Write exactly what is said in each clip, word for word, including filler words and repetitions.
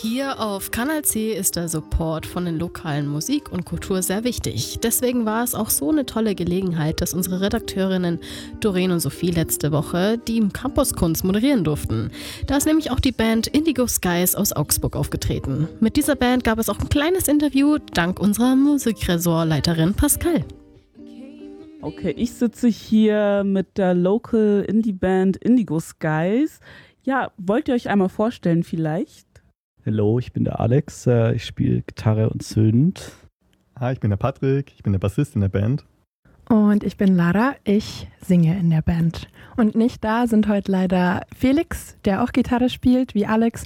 Hier auf Kanal C ist der Support von den lokalen Musik und Kultur sehr wichtig. Deswegen war es auch so eine tolle Gelegenheit, dass unsere Redakteurinnen Doreen und Sophie letzte Woche die Campus Kunst moderieren durften. Da ist nämlich auch die Band Indigo Skies aus Augsburg aufgetreten. Mit dieser Band gab es auch ein kleines Interview dank unserer Musikressortleiterin Pascal. Okay, ich sitze hier mit der Local Indie Band Indigo Skies. Ja, wollt ihr euch einmal vorstellen vielleicht? Hallo, ich bin der Alex, ich spiele Gitarre und Synt. Hi, ich bin der Patrick, ich bin der Bassist in der Band. Und ich bin Lara, ich singe in der Band. Und nicht da sind heute leider Felix, der auch Gitarre spielt, wie Alex,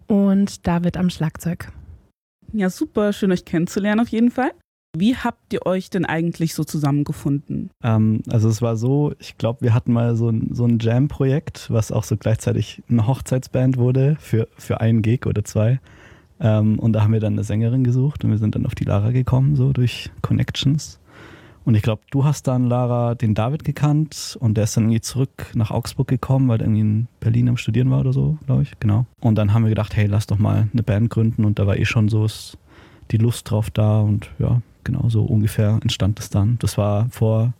und David am Schlagzeug. Ja, super, schön euch kennenzulernen auf jeden Fall. Wie habt ihr euch denn eigentlich so zusammengefunden? Ähm, also es war so, ich glaube, wir hatten mal so ein, so ein Jam-Projekt, was auch so gleichzeitig eine Hochzeitsband wurde für, für einen Gig oder zwei. Ähm, und da haben wir dann eine Sängerin gesucht und wir sind dann auf die Lara gekommen, so durch Connections. Und ich glaube, du hast dann, Lara, den David gekannt und der ist dann irgendwie zurück nach Augsburg gekommen, weil er irgendwie in Berlin am Studieren war oder so, glaube ich, genau. Und dann haben wir gedacht, hey, lass doch mal eine Band gründen und da war eh schon so die Lust drauf da und ja, genau, so ungefähr entstand es dann. Das war vor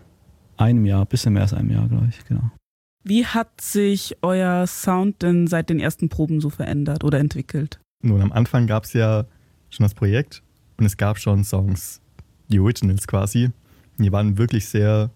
einem Jahr, bisschen mehr als einem Jahr, glaube ich, genau. Wie hat sich euer Sound denn seit den ersten Proben so verändert oder entwickelt? Nun, am Anfang gab es ja schon das Projekt und es gab schon Songs, die Originals quasi. Die waren wirklich sehr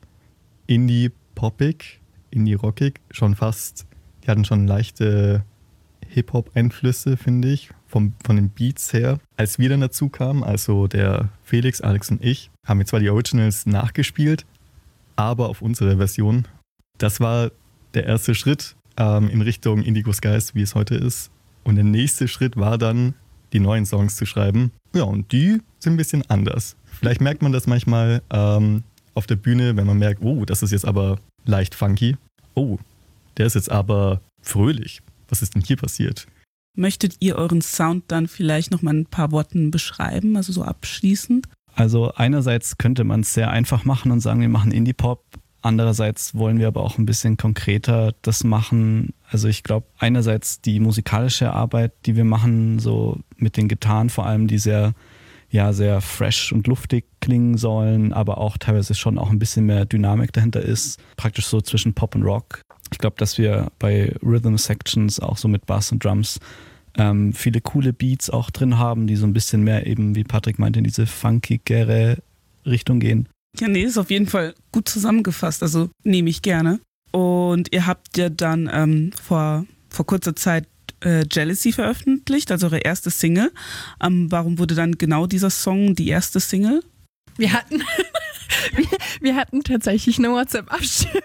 indie-poppig, indie-rockig, schon fast, die hatten schon leichte Hip-Hop-Einflüsse, finde ich, vom, von den Beats her. Als wir dann dazu kamen, also der Felix, Alex und ich, haben wir zwar die Originals nachgespielt, aber auf unsere Version. Das war der erste Schritt ähm, in Richtung Indigo Skies, wie es heute ist. Und der nächste Schritt war dann, die neuen Songs zu schreiben. Ja, und die sind ein bisschen anders. Vielleicht merkt man das manchmal ähm, auf der Bühne, wenn man merkt, oh, das ist jetzt aber leicht funky. Oh, der ist jetzt aber fröhlich. Was ist denn hier passiert? Möchtet ihr euren Sound dann vielleicht noch mal ein paar Worten beschreiben, also so abschließend? Also einerseits könnte man es sehr einfach machen und sagen, wir machen Indie-Pop. Andererseits wollen wir aber auch ein bisschen konkreter das machen. Also ich glaube, einerseits die musikalische Arbeit, die wir machen, so mit den Gitarren vor allem, die sehr, ja, sehr fresh und luftig klingen sollen, aber auch teilweise schon auch ein bisschen mehr Dynamik dahinter ist. Praktisch so zwischen Pop und Rock. Ich glaube, dass wir bei Rhythm Sections auch so mit Bass und Drums ähm, viele coole Beats auch drin haben, die so ein bisschen mehr eben, wie Patrick meinte, in diese funkigere Richtung gehen. Ja, nee, ist auf jeden Fall gut zusammengefasst, also nehme ich gerne. Und ihr habt ja dann ähm, vor, vor kurzer Zeit äh, Jealousy veröffentlicht, also eure erste Single. Ähm, warum wurde dann genau dieser Song die erste Single? Wir hatten, wir, wir hatten tatsächlich eine WhatsApp-Abstimmung.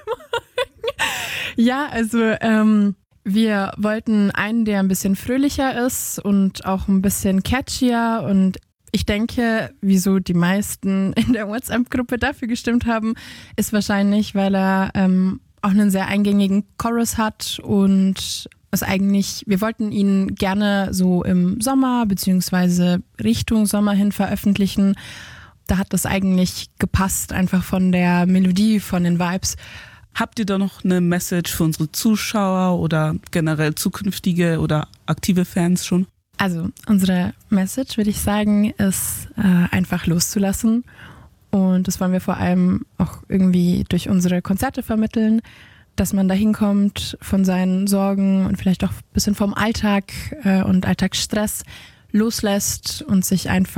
Ja, also ähm, wir wollten einen, der ein bisschen fröhlicher ist und auch ein bisschen catchier, und ich denke, wieso die meisten in der WhatsApp-Gruppe dafür gestimmt haben, ist wahrscheinlich, weil er ähm, auch einen sehr eingängigen Chorus hat und es eigentlich, wir wollten ihn gerne so im Sommer beziehungsweise Richtung Sommer hin veröffentlichen. Da hat das eigentlich gepasst, einfach von der Melodie, von den Vibes. Habt ihr da noch eine Message für unsere Zuschauer oder generell zukünftige oder aktive Fans schon? Also unsere Message, würde ich sagen, ist äh, einfach loszulassen. Und das wollen wir vor allem auch irgendwie durch unsere Konzerte vermitteln, dass man da hinkommt von seinen Sorgen und vielleicht auch ein bisschen vom Alltag äh, und Alltagsstress loslässt und sich einfach